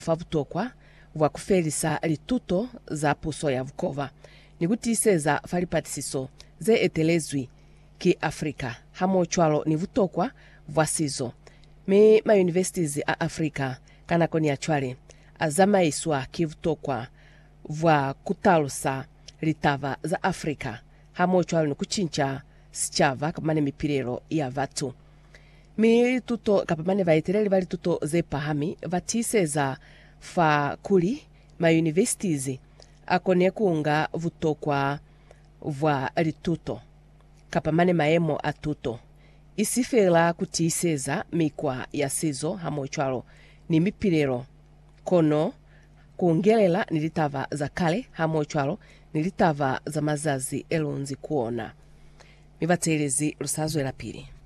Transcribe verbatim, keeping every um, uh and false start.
favutokwa vwa kuferisa lituto za puso ya vukova nikutiseza falipatisiso ze etelezwi ki Afrika hamo chwalo ni vutokwa vwa sizo me ma universities a Afrika kana koni ya chwale azama iswa ki vutokwa vwa kutalusa litava za Afrika hamo chwalo ni kuchincha sichava kamane mipirero ya vatu mi tuto kapamane vaitereli vali tuto ze pahami vatiseza fa kuli ma universities akone kuunga vutokwa vwa lituto kapamane maemo atuto isifela kutiseza mikwa ya sizo hamo chwalo ni mipirero kono kuongelela nilitava za kale hamo chwalo nilitava za mazazi elonzi kuona mivaterezi Rusazwe la pili.